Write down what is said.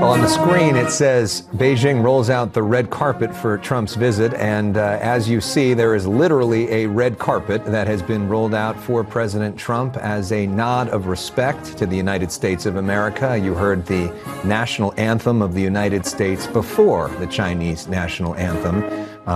Well, on the screen, it says Beijing rolls out the red carpet for Trump's visit. And as you see, there is literally a red carpet that has been rolled out for President Trump as a nod of respect to the United States of America. You heard the national anthem of the United States before the Chinese national anthem.